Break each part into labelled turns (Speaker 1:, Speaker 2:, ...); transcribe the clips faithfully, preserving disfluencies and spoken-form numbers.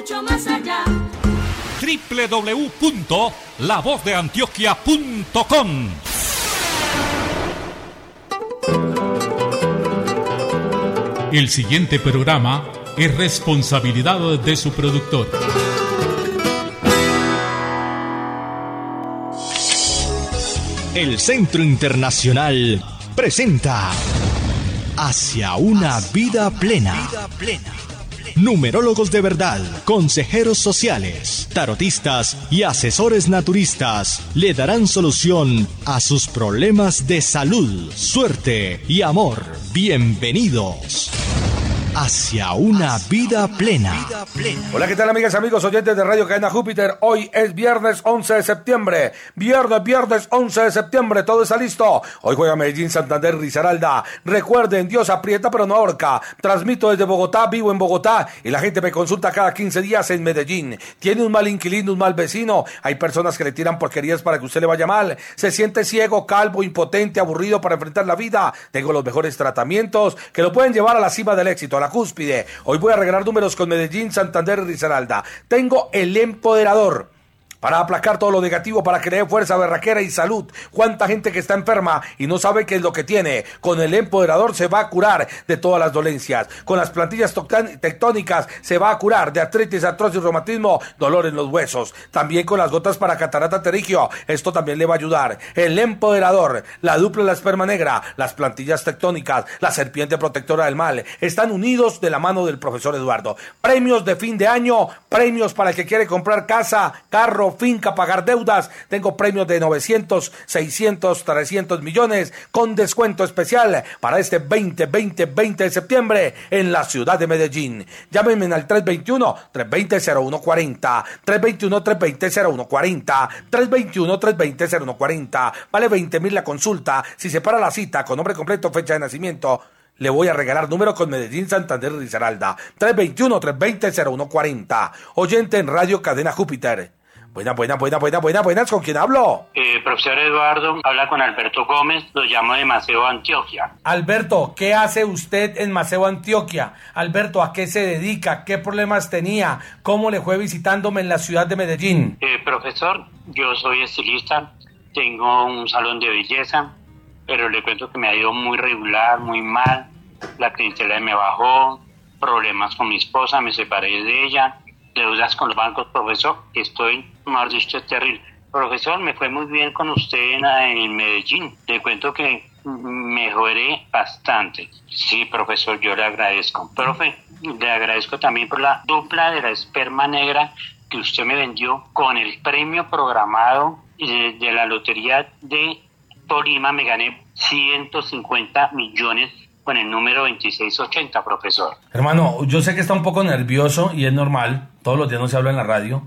Speaker 1: mucho más allá.
Speaker 2: doble u doble u doble u punto la voz de antioquia punto com. El siguiente programa es responsabilidad de su productor.
Speaker 3: El Centro Internacional presenta Hacia una vida plena. Numerólogos de verdad, consejeros sociales, tarotistas y asesores naturistas le darán solución a sus problemas de salud, suerte y amor. Bienvenidos hacia una vida plena.
Speaker 4: Hola, ¿qué tal, amigas y amigos oyentes de Radio Cadena Júpiter? Hoy es viernes once de septiembre. Viernes, viernes once de septiembre. Todo está listo. Hoy juega Medellín, Santander, Risaralda. Recuerden, Dios aprieta pero no ahorca. Transmito desde Bogotá, vivo en Bogotá. Y la gente me consulta cada quince días en Medellín. Tiene un mal inquilino, un mal vecino. Hay personas que le tiran porquerías para que usted le vaya mal. Se siente ciego, calvo, impotente, aburrido para enfrentar la vida. Tengo los mejores tratamientos que lo pueden llevar a la cima del éxito, a la cúspide. Hoy voy a regalar números con Medellín, Santander y Risaralda. Tengo el empoderador para aplacar todo lo negativo, para que le dé fuerza, berraquera y salud. Cuánta gente que está enferma y no sabe qué es lo que tiene. Con el empoderador se va a curar de todas las dolencias. Con las plantillas tectónicas se va a curar de artritis, artrosis, reumatismo, dolor en los huesos. También con las gotas para catarata pterigio. Esto también le va a ayudar. El empoderador, la dupla de la esperma negra, las plantillas tectónicas, la serpiente protectora del mal, están unidos de la mano del profesor Eduardo. Premios de fin de año, premios para el que quiere comprar casa, carro, finca, pagar deudas. Tengo premios de novecientos, seiscientos, trescientos millones con descuento especial para este veinte, veinte, veinte de septiembre en la ciudad de Medellín. Llámenme al tres dos uno, tres dos cero, cero uno cuatro cero, tres dos uno, tres dos cero, cero uno cuatro cero, tres dos uno, tres dos cero, cero uno cuatro cero. Vale veinte mil la consulta. Si se para la cita con nombre completo, fecha de nacimiento, le voy a regalar número con Medellín, Santander y Risaralda. tres dos uno, tres dos cero, cero uno cuatro cero. Oyente en Radio Cadena Júpiter. Buenas, buenas, buenas, buenas, buenas, buenas. ¿Con quién hablo?
Speaker 5: Eh, profesor Eduardo, habla con Alberto Gómez, lo llamo de Maceo, Antioquia.
Speaker 4: Alberto, ¿qué hace usted en Maceo, Antioquia? Alberto, ¿a qué se dedica? ¿Qué problemas tenía? ¿Cómo le fue visitándome en la ciudad de Medellín?
Speaker 5: Eh, profesor, yo soy estilista, tengo un salón de belleza, pero le cuento que me ha ido muy regular, muy mal. La clientela me bajó, problemas con mi esposa, me separé de ella, deudas con los bancos, profesor, estoy, más dicho, terrible. Profesor, me fue muy bien con usted en, en Medellín. Le cuento que mejoré bastante. Sí, profesor, yo le agradezco. Profe, le agradezco también por la dupla de la esperma negra que usted me vendió con el premio programado de, de la lotería de Tolima. Me gané ciento cincuenta millones con el número veintiséis ochenta, profesor.
Speaker 4: Hermano, yo sé que está un poco nervioso y es normal, todos los días no se habla en la radio.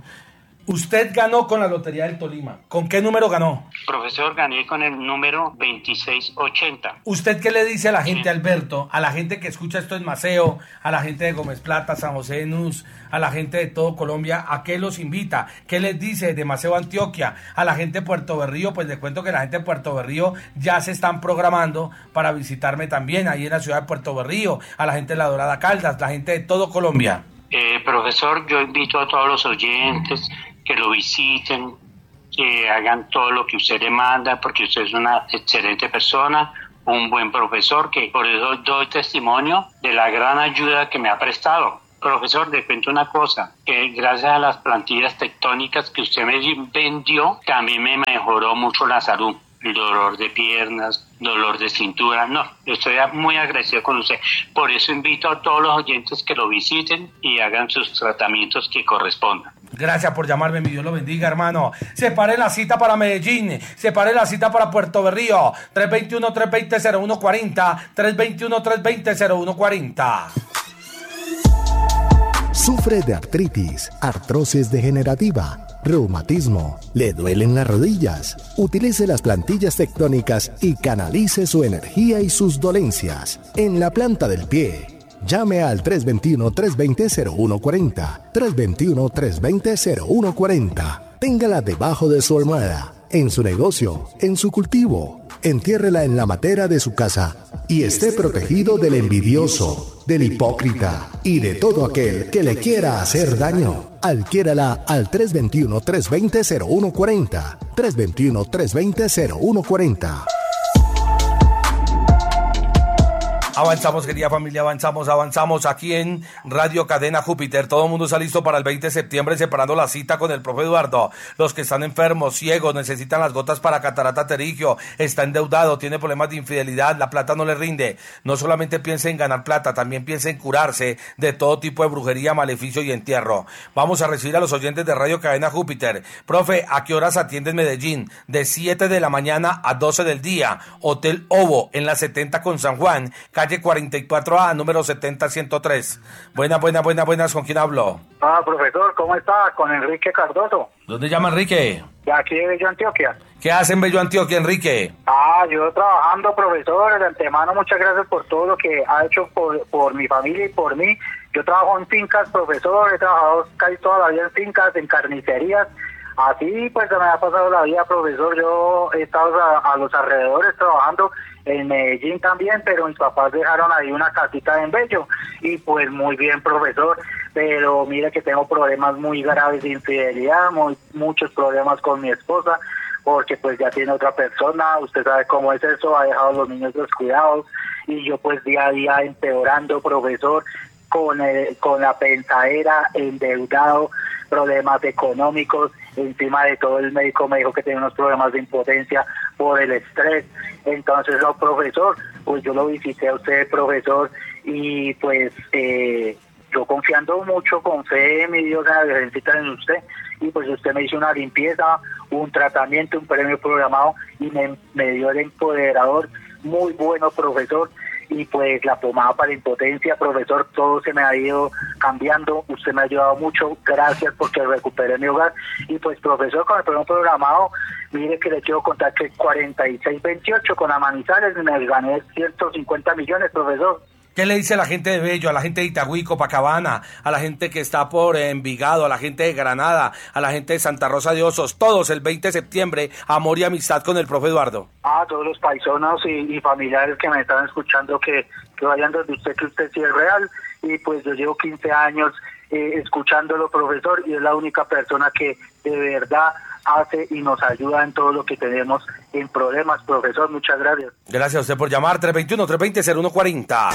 Speaker 4: Usted ganó con la Lotería del Tolima. ¿Con qué número ganó?
Speaker 5: Profesor, gané con el número veintiséis ochenta.
Speaker 4: ¿Usted qué le dice a la gente, Alberto? A la gente que escucha esto en Maceo, a la gente de Gómez Plata, San José de Nus, a la gente de todo Colombia, ¿a qué los invita? ¿Qué les dice de Maceo, Antioquia? A la gente de Puerto Berrío, pues les cuento que la gente de Puerto Berrío ya se están programando para visitarme también ahí en la ciudad de Puerto Berrío, a la gente de La Dorada Caldas, la gente de todo Colombia.
Speaker 5: Eh, profesor, yo invito a todos los oyentes que lo visiten, que hagan todo lo que usted le manda, porque usted es una excelente persona, un buen profesor, que por eso doy testimonio de la gran ayuda que me ha prestado. Profesor, le cuento una cosa, que gracias a las plantillas tectónicas que usted me vendió, también me mejoró mucho la salud. El dolor de piernas, dolor de cintura, no, estoy muy agradecido con usted. Por eso invito a todos los oyentes que lo visiten y hagan sus tratamientos que correspondan.
Speaker 4: Gracias por llamarme, mi Dios lo bendiga, hermano. Separe la cita para Medellín, separe la cita para Puerto Berrío, tres dos uno, tres dos cero, cero uno cuatro cero, tres dos uno, tres dos cero, cero uno cuatro cero.
Speaker 6: Sufre de artritis, artrosis degenerativa, reumatismo, le duelen las rodillas. Utilice las plantillas tectónicas y canalice su energía y sus dolencias en la planta del pie. Llame al tres dos uno, tres dos cero, cero uno cuatro cero, tres dos uno, tres dos cero, cero uno cuatro cero. Téngala debajo de su almohada, en su negocio, en su cultivo. entiérrela en la matera de su casa y esté protegido del envidioso, del hipócrita y de todo aquel que le quiera hacer daño. Adquiérala al tres dos uno, tres dos cero, cero uno cuatro cero, tres dos uno, tres dos cero, cero uno cuatro cero.
Speaker 4: Avanzamos, querida familia, avanzamos, avanzamos aquí en Radio Cadena Júpiter. Todo el mundo está listo para el veinte de septiembre, separando la cita con el profe Eduardo. Los que están enfermos, ciegos, necesitan las gotas para catarata pterigio, está endeudado, tiene problemas de infidelidad, la plata no le rinde. No solamente piense en ganar plata, también piense en curarse de todo tipo de brujería, maleficio y entierro. Vamos a recibir a los oyentes de Radio Cadena Júpiter. Profe, ¿a qué horas atiende en Medellín? De siete de la mañana a doce del día. Hotel Ovo, en la setenta con San Juan, calle cuarenta y cuatro A, número setenta ciento tres. Buenas, buenas, buenas, buenas. ¿Con quién hablo?
Speaker 1: Ah, profesor, ¿cómo está? Con Enrique Cardoso.
Speaker 4: ¿Dónde llama Enrique?
Speaker 1: De aquí de Bello Antioquia.
Speaker 4: ¿Qué hace en Bello Antioquia, Enrique?
Speaker 1: Ah, yo trabajando, profesor. De antemano, muchas gracias por todo lo que ha hecho por, por mi familia y por mí. Yo trabajo en fincas, profesor. He trabajado casi toda la vida en fincas, en carnicerías. Así pues se me ha pasado la vida, profesor. Yo he estado a, a los alrededores trabajando en Medellín también, pero mis papás dejaron ahí una casita en Bello. Y pues muy bien, profesor. Pero mire que tengo problemas muy graves de infidelidad, muy, muchos problemas con mi esposa, porque pues ya tiene otra persona. Usted sabe cómo es eso, ha dejado a los niños descuidados. Y yo pues día a día empeorando, profesor, con, el, con la pensadera, endeudado, problemas económicos. Encima de todo, el médico me dijo que tenía unos problemas de impotencia por el estrés. Entonces, no, profesor, pues yo lo visité a usted, profesor, y pues eh, yo confiando mucho, con fe en mi Dios, en la Virgencita, en usted, y pues usted me hizo una limpieza, un tratamiento, un premio programado, y me, me dio el empoderador, muy bueno, profesor. Y pues la pomada para impotencia, profesor, todo se me ha ido cambiando. Usted me ha ayudado mucho, gracias porque recuperé mi hogar. Y pues, profesor, con el programa programado, mire que le quiero contar que cuarenta y seis veintiocho con Amanizales me gané ciento cincuenta millones, profesor.
Speaker 4: ¿Qué le dice a la gente de Bello, a la gente de Itagüí, Copacabana, a la gente que está por Envigado, a la gente de Granada, a la gente de Santa Rosa de Osos, todos el veinte de septiembre, amor y amistad con el profe Eduardo?
Speaker 1: Ah, todos los paisanos y, y familiares que me están escuchando, que, que vayan donde usted, que usted sí es real. Y pues yo llevo quince años eh, escuchándolo, profesor, y es la única persona que de verdad hace y nos ayuda en todo lo que tenemos en problemas, profesor. Muchas gracias.
Speaker 4: Gracias a usted por llamar. Tres dos uno, tres dos cero, cero uno cuatro cero.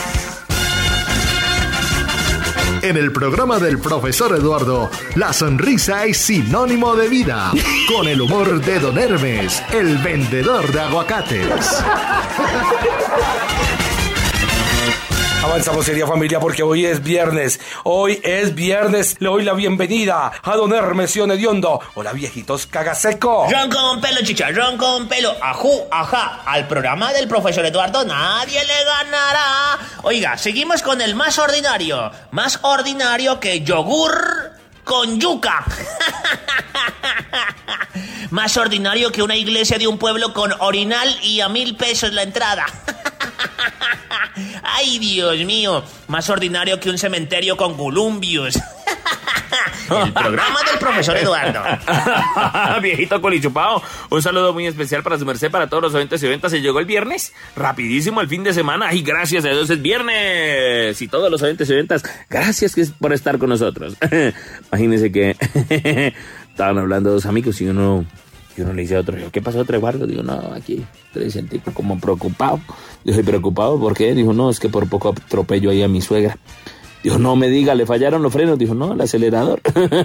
Speaker 6: En el programa del profesor Eduardo, la sonrisa es sinónimo de vida. Con el humor de Don Hermes, el vendedor de aguacates.
Speaker 4: Avanzamos, seria familia, porque hoy es viernes. Hoy es viernes. Le doy la bienvenida a Don Hermes Hediondo. Hola, viejitos cagaseco.
Speaker 7: Ron con pelo, chicharrón con pelo. Ajú, ajá. Al programa del profesor Eduardo nadie le ganará. Oiga, seguimos con el más ordinario. Más ordinario que yogur con yuca. Más ordinario que una iglesia de un pueblo con orinal y a mil pesos la entrada. Ay, Dios mío, más ordinario que un cementerio con columbios. El programa del profesor Eduardo.
Speaker 8: Viejito colichupado, un saludo muy especial para su merced, para todos los oyentes y oyentas. Se llegó el viernes, rapidísimo el fin de semana, y gracias a Dios es viernes. Y todos los oyentes y oyentas, gracias por estar con nosotros. Imagínense que estaban hablando dos amigos y uno... Y uno le dice a otro, ¿qué pasó, Eduardo? Digo, no, aquí, tres científicos como preocupado. Dijo, ¿y preocupado por qué? Dijo, no, es que por poco atropello ahí a mi suegra. Dijo, no me diga, ¿le fallaron los frenos? Dijo, no, el acelerador.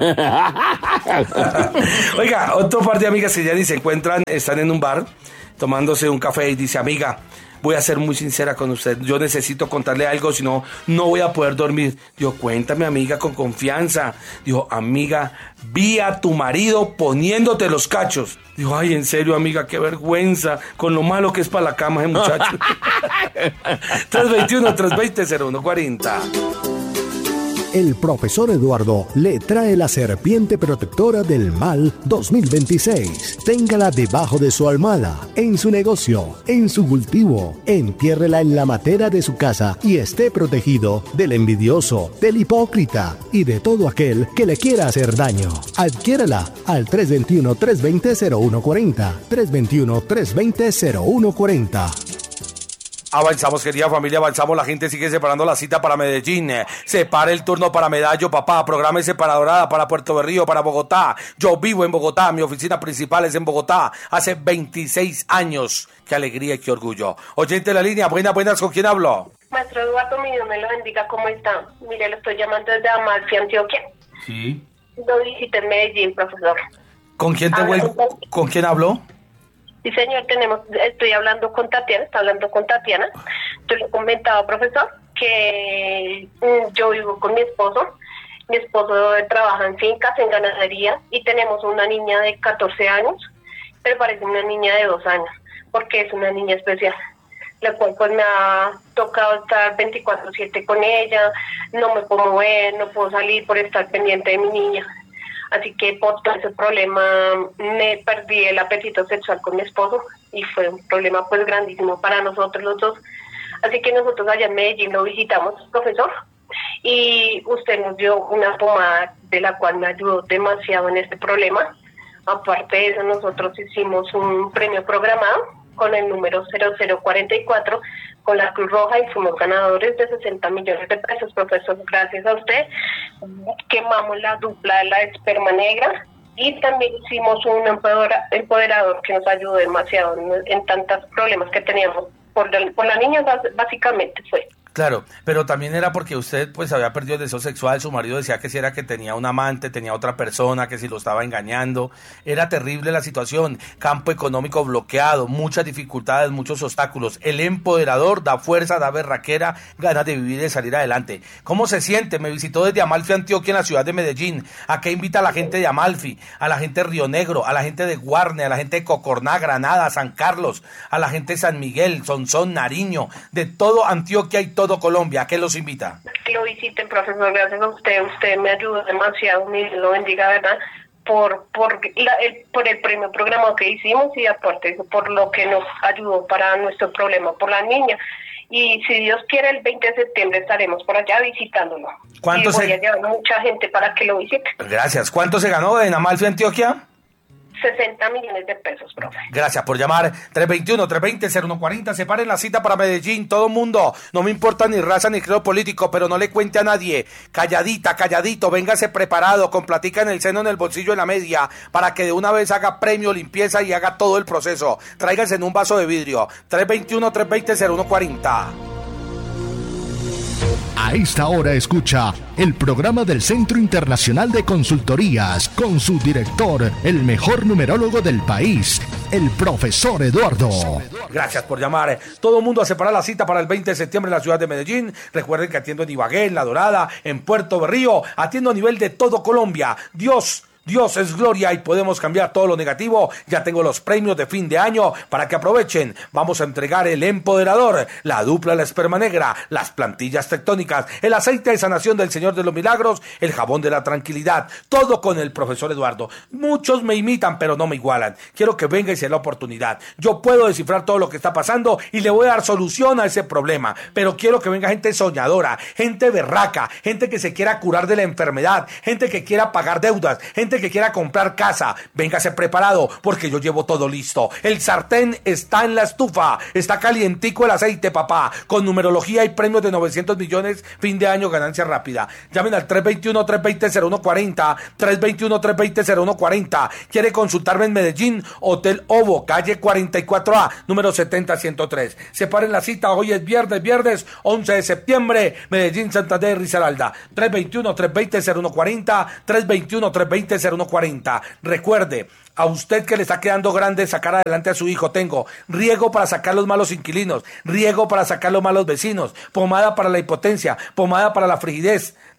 Speaker 4: Oiga, otro par de amigas que ya ni se encuentran, están en un bar tomándose un café y dice, amiga, voy a ser muy sincera con usted, yo necesito contarle algo, si no, no voy a poder dormir. Dijo, cuéntame, amiga, con confianza. Dijo, amiga, vi a tu marido poniéndote los cachos. Dijo, ay, en serio, amiga, qué vergüenza, con lo malo que es para la cama, ese muchacho. tres dos uno, tres dos cero, cero uno cuatro cero.
Speaker 6: el profesor Eduardo le trae la serpiente protectora del mal dos mil veintiséis. Téngala debajo de su almohada, en su negocio, en su cultivo. Entiérrela en la matera de su casa y esté protegido del envidioso, del hipócrita y de todo aquel que le quiera hacer daño. Adquiérala al tres dos uno, tres dos cero, cero uno cuatro cero, tres dos uno, tres dos cero, cero uno cuatro cero.
Speaker 4: Avanzamos, querida familia, avanzamos. La gente sigue separando la cita para Medellín. Separe el turno para Medallo, papá. Prográmese para Dorada, para Puerto Berrío, para Bogotá. Yo vivo en Bogotá. Mi oficina principal es en Bogotá. Hace veintiséis años. Qué alegría y qué orgullo. Oyente de la línea, buenas, buenas. ¿Con quién hablo?
Speaker 9: Maestro Eduardo, mi Dios me lo bendiga. ¿Cómo está? Mire, lo estoy llamando desde Amalfi, Antioquia.
Speaker 4: Sí.
Speaker 9: Lo visité en Medellín, profesor.
Speaker 4: ¿Con quién te vuelvo? ¿Con quién habló?
Speaker 9: Sí, señor, tenemos, estoy hablando con Tatiana, está hablando con Tatiana. Yo le comentaba, profesor, que mm, yo vivo con mi esposo. Mi esposo trabaja en fincas, en ganadería, y tenemos una niña de catorce años, pero parece una niña de dos años, porque es una niña especial, la cual pues me ha tocado estar veinticuatro siete con ella, no me puedo mover, no puedo salir por estar pendiente de mi niña. Así que por todo ese problema me perdí el apetito sexual con mi esposo y fue un problema pues grandísimo para nosotros los dos. Así que nosotros allá en Medellín lo visitamos, profesor, y usted nos dio una pomada de la cual me ayudó demasiado en este problema. Aparte de eso, nosotros hicimos un premio programado con el número cero cero cuarenta y cuatro con la Cruz Roja y fuimos ganadores de sesenta millones de pesos, profesor. Gracias a usted quemamos la dupla de la esperma negra y también hicimos un empodera, empoderador que nos ayudó demasiado en, en tantos problemas que teníamos por la, por la niña, básicamente fue.
Speaker 4: Claro, pero también era porque usted pues había perdido el deseo sexual, su marido decía que si era que tenía un amante, tenía otra persona, que si lo estaba engañando, era terrible la situación, campo económico bloqueado, muchas dificultades, muchos obstáculos, el empoderador da fuerza, da berraquera, ganas de vivir y de salir adelante. ¿Cómo se siente? Me visitó desde Amalfi, Antioquia, en la ciudad de Medellín. ¿A qué invita a la gente de Amalfi? A la gente de Río Negro, a la gente de Guarne, a la gente de Cocorná, Granada, San Carlos, a la gente de San Miguel, Sonsón, Nariño, de todo Antioquia y todo Colombia. ¿A qué los invita?
Speaker 9: Que lo visiten, profesor, gracias a usted, usted me ayudó demasiado, mi Dios lo bendiga, ¿verdad? Por por, la, el, por el premio programa que hicimos y aparte por lo que nos ayudó para nuestro problema por la niña. Y si Dios quiere, el veinte de septiembre estaremos por allá visitándolo. ¿Cuánto y voy se... a llevar mucha gente para que lo visite.
Speaker 4: Gracias. ¿Cuánto se ganó en Amalfi, Antioquia?
Speaker 9: sesenta millones de pesos, profe.
Speaker 4: Gracias por llamar. tres dos uno, tres dos cero, cero uno cuatro cero. Separen la cita para Medellín. Todo mundo. No me importa ni raza ni credo político, pero no le cuente a nadie. Calladita, calladito. Véngase preparado con platica en el seno, en el bolsillo, en la media, para que de una vez haga premio, limpieza y haga todo el proceso. Tráigase en un vaso de vidrio. tres dos uno, tres dos cero, cero uno cuatro cero.
Speaker 6: A esta hora escucha el programa del Centro Internacional de Consultorías con su director, el mejor numerólogo del país, el profesor Eduardo.
Speaker 4: Gracias por llamar. Todo el mundo a separar la cita para el veinte de septiembre en la ciudad de Medellín. Recuerden que atiendo en Ibagué, en La Dorada, en Puerto Berrío. Atiendo a nivel de todo Colombia. Dios... Dios es gloria y podemos cambiar todo lo negativo. Ya tengo los premios de fin de año para que aprovechen. Vamos a entregar el empoderador, la dupla de la esperma negra, las plantillas tectónicas, el aceite de sanación del Señor de los Milagros, el jabón de la tranquilidad. Todo con el profesor Eduardo. Muchos me imitan, pero no me igualan. Quiero que venga y sea la oportunidad. Yo puedo descifrar todo lo que está pasando y le voy a dar solución a ese problema. Pero quiero que venga gente soñadora, gente berraca, gente que se quiera curar de la enfermedad, gente que quiera pagar deudas, gente que quiera comprar casa. Véngase preparado porque yo llevo todo listo. El sartén está en la estufa, está calientico el aceite, papá, con numerología y premios de novecientos millones, fin de año, ganancia rápida. Llamen al tres dos uno, tres dos cero, cero uno cuatro cero, tres dos uno, tres dos cero, cero uno cuatro cero. ¿Quiere consultarme en Medellín? Hotel Ovo, calle cuarenta y cuatro A, número setenta ciento tres. Separen la cita, hoy es viernes, viernes once de septiembre, Medellín, Santander, Risaralda. tres dos uno, tres dos cero, cero uno cuatro cero, tres dos uno, tres dos cero, cero uno cuarenta. Recuerde, a usted que le está quedando grande sacar adelante a su hijo, tengo riego para sacar los malos inquilinos, riego para sacar los malos vecinos, pomada para la hipotencia, pomada para la frigidez,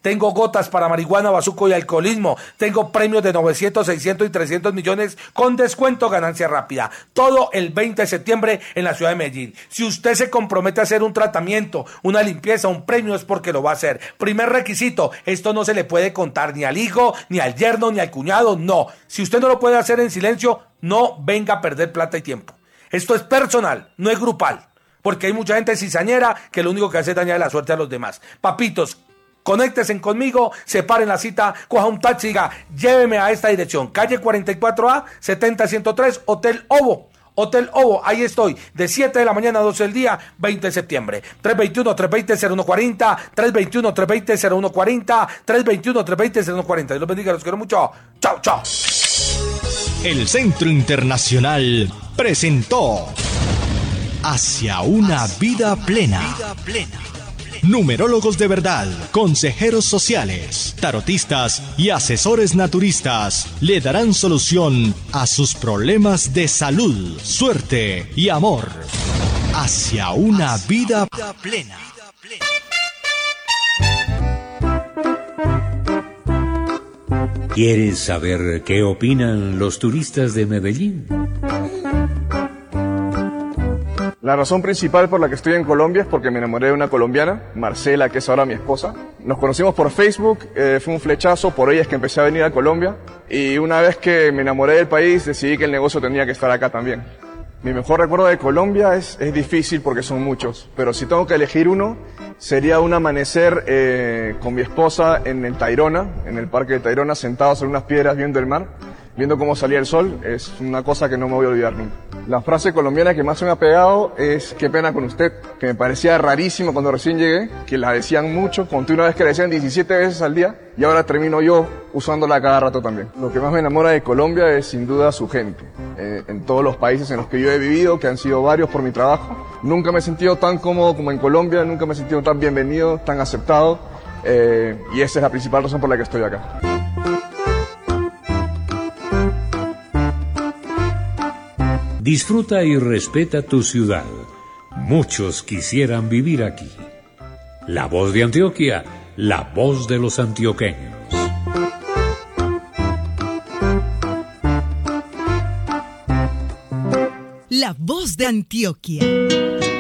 Speaker 4: tengo gotas para marihuana, bazuco y alcoholismo, tengo premios de novecientos, seiscientos y trescientos millones con descuento, ganancia rápida. Todo el veinte de septiembre en la ciudad de Medellín. Si usted se compromete a hacer un tratamiento, una limpieza, un premio, es porque lo va a hacer. Primer requisito, esto no se le puede contar ni al hijo, ni al yerno, ni al cuñado, no. Si usted no lo puede hacer en silencio, no venga a perder plata y tiempo. Esto es personal, no es grupal, porque hay mucha gente cizañera que lo único que hace es dañar la suerte a los demás. Papitos, conéctense conmigo, separen la cita, coja un taxi y diga, lléveme a esta dirección, calle cuarenta y cuatro A, setenta ciento tres, Hotel Ovo. Hotel Ovo, ahí estoy, de siete de la mañana a doce del día, veinte de septiembre. tres dos uno, tres dos cero, cero uno cuatro cero, tres dos uno, tres dos cero, cero uno cuatro cero, tres dos uno, tres dos cero, cero uno cuatro cero. Dios los bendiga, los quiero mucho. Chao, chao.
Speaker 3: El Centro Internacional presentó Hacia una vida plena. Numerólogos de verdad, consejeros sociales, tarotistas y asesores naturistas le darán solución a sus problemas de salud, suerte y amor. Hacia una vida plena.
Speaker 10: ¿Quieres saber qué opinan los turistas de Medellín?
Speaker 11: La razón principal por la que estoy en Colombia es porque me enamoré de una colombiana, Marcela, que es ahora mi esposa. Nos conocimos por Facebook, eh, fue un flechazo, por ella es que empecé a venir a Colombia. Y una vez que me enamoré del país, decidí que el negocio tenía que estar acá también. Mi mejor recuerdo de Colombia es, es difícil porque son muchos, pero si tengo que elegir uno, sería un amanecer eh, con mi esposa en el Tayrona, en el parque de Tayrona, sentados en unas piedras viendo el mar, viendo cómo salía el sol. Es una cosa que no me voy a olvidar nunca. La frase colombiana que más se me ha pegado es "qué pena con usted", que me parecía rarísimo cuando recién llegué, que la decían mucho, conté una vez que la decían diecisiete veces al día y ahora termino yo usándola cada rato también. Lo que más me enamora de Colombia es sin duda su gente. Eh, en todos los países en los que yo he vivido, que han sido varios por mi trabajo, nunca me he sentido tan cómodo como en Colombia, nunca me he sentido tan bienvenido, tan aceptado, eh, y esa es la principal razón por la que estoy acá.
Speaker 10: Disfruta y respeta tu ciudad. Muchos quisieran vivir aquí. La Voz de Antioquia, la voz de los antioqueños.
Speaker 12: La Voz de Antioquia.